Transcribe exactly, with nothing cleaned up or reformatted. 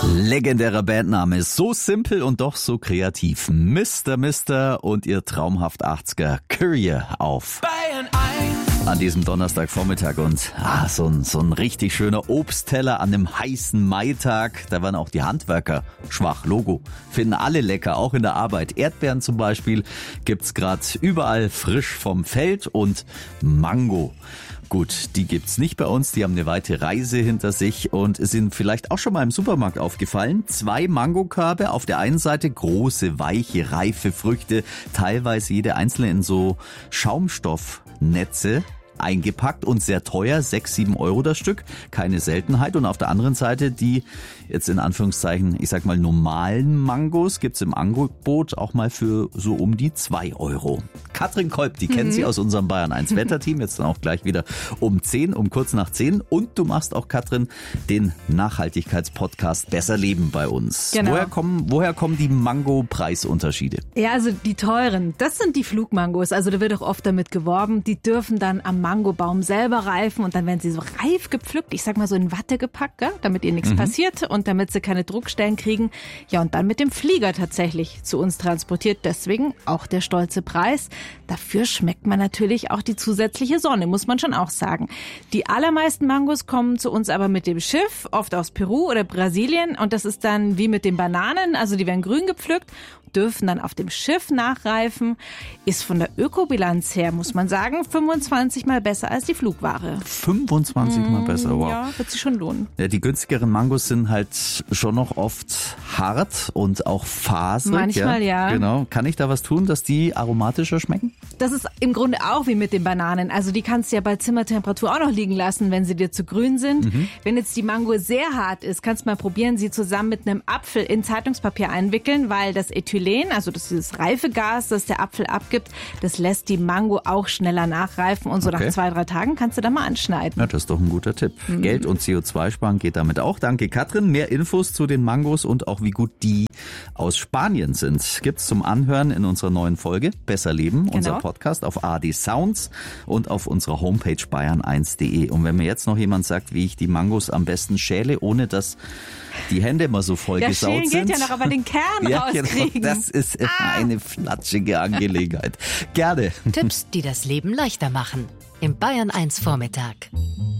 Legendärer Bandname, so simpel und doch so kreativ. Mister Mister und ihr traumhaft achtziger Courier auf Bayern eins. An diesem Donnerstagvormittag und ah, so, ein, so ein richtig schöner Obstteller an einem heißen Maitag. Da waren auch die Handwerker schwach. Logo. Finden alle lecker, auch in der Arbeit. Erdbeeren zum Beispiel gibt's gerade überall frisch vom Feld und Mango. Gut, die gibt's nicht bei uns, die haben eine weite Reise hinter sich und sind vielleicht auch schon mal im Supermarkt aufgefallen. Zwei Mangokörbe, auf der einen Seite große, weiche, reife Früchte, teilweise jede einzelne in so Schaumstoffnetze eingepackt und sehr teuer, sechs, sieben Euro das Stück, keine Seltenheit. Und auf der anderen Seite die, jetzt in Anführungszeichen, ich sag mal normalen Mangos, gibt's im Angebot auch mal für so um die zwei Euro. Katrin Kolb, die mhm. kennt sie aus unserem Bayern eins Wetterteam, jetzt dann auch gleich wieder um zehn, um kurz nach zehn. Und du machst auch, Katrin, den Nachhaltigkeitspodcast Besser Leben bei uns. Genau. Woher kommen, woher kommen die Mango-Preisunterschiede? Ja, also die teuren, das sind die Flugmangos. Also da wird auch oft damit geworben, die dürfen dann am Mangobaum selber reifen und dann werden sie so reif gepflückt, ich sag mal so in Watte gepackt, gell? Damit ihr nichts mhm. passiert und damit sie keine Druckstellen kriegen. Ja, und dann mit dem Flieger tatsächlich zu uns transportiert. Deswegen auch der stolze Preis. Dafür schmeckt man natürlich auch die zusätzliche Sonne, muss man schon auch sagen. Die allermeisten Mangos kommen zu uns aber mit dem Schiff, oft aus Peru oder Brasilien. Und das ist dann wie mit den Bananen, also die werden grün gepflückt, dürfen dann auf dem Schiff nachreifen. Ist von der Ökobilanz her, muss man sagen, fünfundzwanzig Mal besser als die Flugware. fünfundzwanzig Mal besser, wow. Ja, wird sich schon lohnen. Ja, die günstigeren Mangos sind halt schon noch oft hart und auch faserig. Manchmal, ja. ja. Genau. Kann ich da was tun, dass die aromatischer schmecken? Das ist im Grunde auch wie mit den Bananen. Also die kannst du ja bei Zimmertemperatur auch noch liegen lassen, wenn sie dir zu grün sind. Mhm. Wenn jetzt die Mango sehr hart ist, kannst du mal probieren, sie zusammen mit einem Apfel in Zeitungspapier einwickeln, weil das Ethylen, also das ist dieses Reifegas, das der Apfel abgibt, das lässt die Mango auch schneller nachreifen und so okay. nach zwei, drei Tagen kannst du da mal anschneiden. Ja, das ist doch ein guter Tipp. Mhm. Geld und C O zwei sparen geht damit auch. Danke, Katrin. Mehr Infos zu den Mangos und auch wie gut die aus Spanien sind, gibt's zum Anhören in unserer neuen Folge Besser Leben, genau. unser Podcast auf A R D Sounds und auf unserer Homepage bayern eins punkt de. Und wenn mir jetzt noch jemand sagt, wie ich die Mangos am besten schäle, ohne dass die Hände immer so voll ja, gesaut sind. sind. Ja, noch aber den Kern ja, rauskriegen. Genau, das ist ah. eine flatschige Angelegenheit. Gerne. Tipps, die das Leben leichter machen. Im Bayern eins Vormittag.